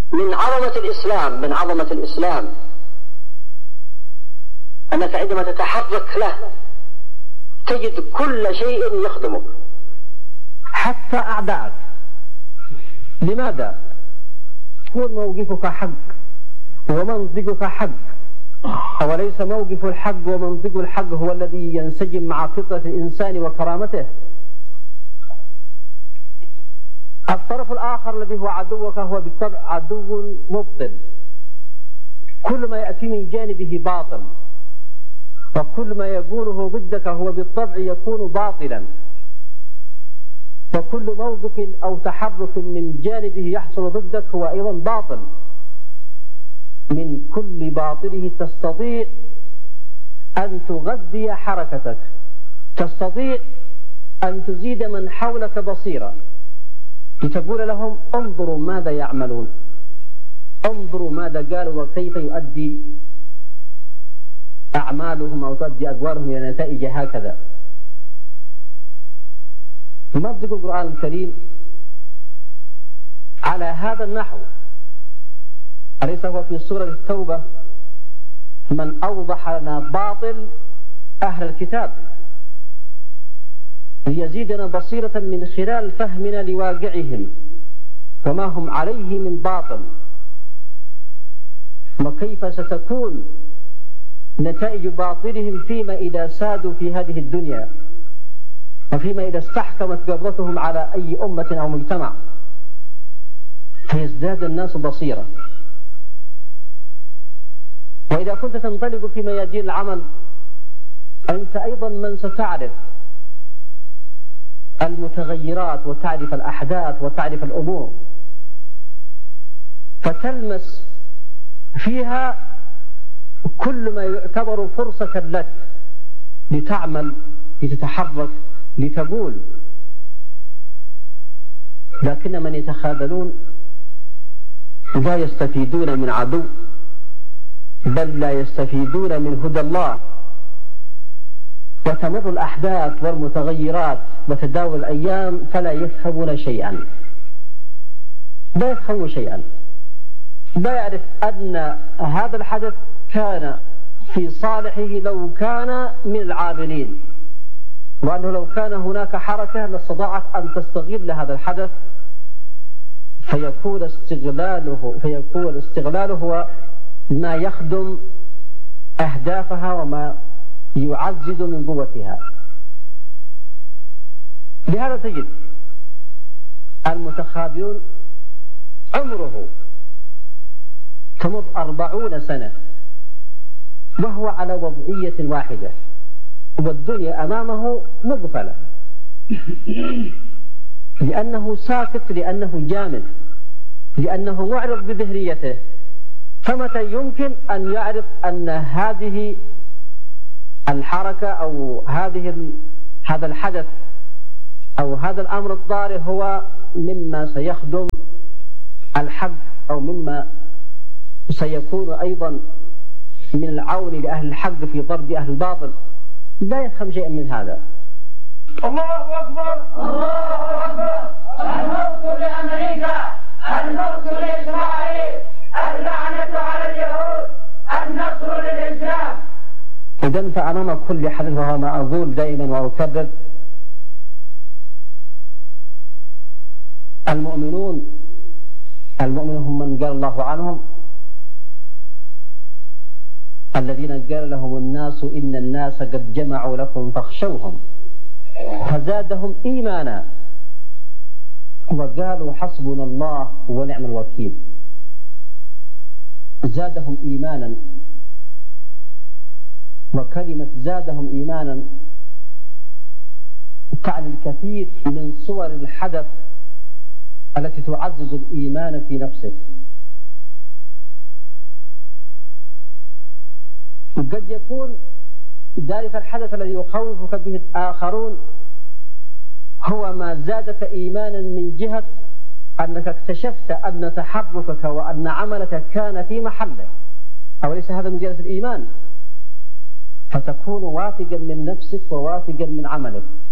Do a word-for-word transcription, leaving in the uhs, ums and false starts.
من عظمة الإسلام من عظمة الإسلام أنك عندما تتحرك له تجد كل شيء يخدمك حتى أعداءك. لماذا؟ يكون موقفك حق ومنطقك حق، أوليس موقف الحق ومنطق الحق هو الذي ينسجم مع فطرة الإنسان وكرامته؟ الطرف الآخر الذي هو عدوك هو بالطبع عدو مبطل، كل ما يأتي من جانبه باطل، وكل ما يقوله ضدك هو بالطبع يكون باطلا، وكل موقف أو تحرك من جانبه يحصل ضدك هو أيضا باطل. من كل باطله تستطيع أن تغذي حركتك، تستطيع أن تزيد من حولك بصيرة، لتقول لهم انظروا ماذا يعملون، انظروا ماذا قالوا وكيف يؤدي أعمالهم أو تؤدي أقوالهم إلى نتائج هكذا. يمضق القرآن الكريم على هذا النحو، أليس هو في سورة التوبة من أوضح لنا باطل أهل الكتاب ليزيدنا بصيرة من خلال فهمنا لواقعهم وما هم عليه من باطل، وكيف ستكون نتائج باطلهم فيما إذا سادوا في هذه الدنيا، وفيما إذا استحكمت قبضتهم على أي أمة أو مجتمع، فيزداد الناس بصيرة. وإذا كنت تنطلق في ميادين العمل أنت أيضا من ستعرف المتغيرات وتعرف الأحداث وتعرف الأمور، فتلمس فيها كل ما يعتبر فرصة لك لتعمل، لتتحرك، لتقول. لكن من يتخاذلون لا يستفيدون من عدو، بل لا يستفيدون من هدى الله. وتمر الأحداث والمتغيرات وتداول الأيام فلا يفهمون شيئا، لا يفهمون شيئا، لا يعرف أن هذا الحدث كان في صالحه لو كان من العاملين، وأنه لو كان هناك حركة لاستطاعت أن تستغل هذا الحدث فيكون استغلاله فيكون استغلاله هو ما يخدم أهدافها وما يعزز من قوتها. لهذا تجد المتخاذلون عمره تمر أربعون سنة وهو على وضعية واحدة، والدنيا أمامه مغفلة، لأنه ساكت، لأنه جامد، لأنه معرض بذهنيته. فمتى يمكن أن يعرف أن هذه الحركة أو هذه هذا الحدث أو هذا الأمر الطارئ هو مما سيخدم الحق أو مما سيكون أيضا من العون لأهل الحق في ضرب أهل الباطل، لا يفهم شيئا من هذا. الله أكبر الله أكبر. الموت لأمريكا، الموت لإسرائيل، اللعنة على اليهود، النصر للإسلام. إذن فأمام كل حدث، وهو ما أقول دائما وأكرر، المؤمنون المؤمنون هم من قال الله عنهم الذين قال لهم الناس إن الناس قد جمعوا لكم فاخشوهم فزادهم إيمانا وقالوا حسبنا الله ونعم الوكيل. زادهم إيمانا، وكلمة زادهم إيمانا تعني الكثير من صور الحدث التي تعزز الإيمان في نفسك. وقد يكون ذلك الحدث الذي يخوفك به الآخرون هو ما زادك إيمانا من جهة أنك اكتشفت أن تحركك وأن عملك كان في محله، أوليس هذا من زيادة الإيمان؟ فتكون واثقا من نفسك وواثقا من عملك.